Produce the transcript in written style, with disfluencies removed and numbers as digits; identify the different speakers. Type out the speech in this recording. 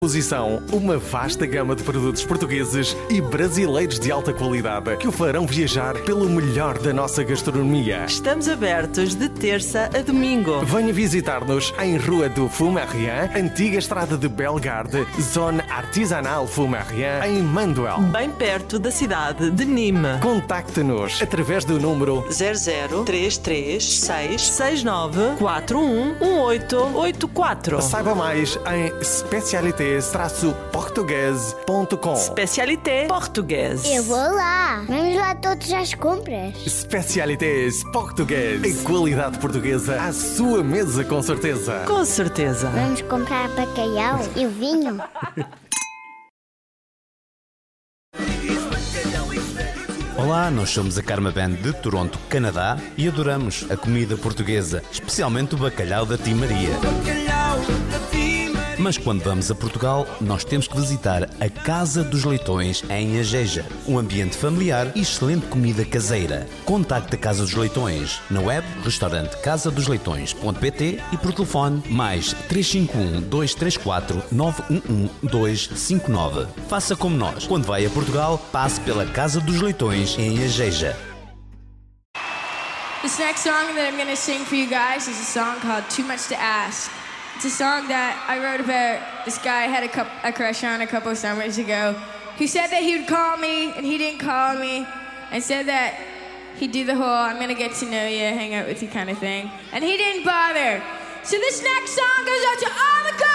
Speaker 1: Exposição, uma vasta gama de produtos portugueses e brasileiros de alta qualidade que o farão viajar pelo melhor da nossa gastronomia.
Speaker 2: Estamos abertos de terça a domingo.
Speaker 1: Venha visitar-nos em Rua do Fumarian, antiga estrada de Bellegarde, Zona Artisanal Fumarian, em Manduel.
Speaker 2: Bem perto da cidade de Nîmes.
Speaker 1: Contacte-nos através do número
Speaker 2: 003367411884.
Speaker 1: Saiba mais em specialités-portuguese.com.
Speaker 2: Specialité português.
Speaker 3: Eu vou lá. Vamos lá todos às compras.
Speaker 1: Specialités Portuguese. A qualidade portuguesa à sua mesa, com certeza.
Speaker 2: Com certeza.
Speaker 3: Vamos comprar bacalhau e vinho.
Speaker 4: Olá, nós somos a Karma Band de Toronto, Canadá e adoramos a comida portuguesa, especialmente o bacalhau da Tia Maria. Mas quando vamos a Portugal, nós temos que visitar a Casa dos Leitões em Ageja. Um ambiente familiar e excelente comida caseira. Contacte a Casa dos Leitões na web restaurante casadosleitões.pt e por telefone mais 351 234 911 Faça como nós. Quando vai a Portugal, passe pela Casa dos Leitões em Ageja.
Speaker 5: This next song that I'm going to sing for you guys is a song called Too Much to Ask. It's a song that I wrote about this guy I had a crush on a couple of summers ago, who said that he would call me, and he didn't call me, and said that he'd do the whole I'm gonna get to know you, hang out with you kind of thing, and he didn't bother. So this next song goes out to all the girls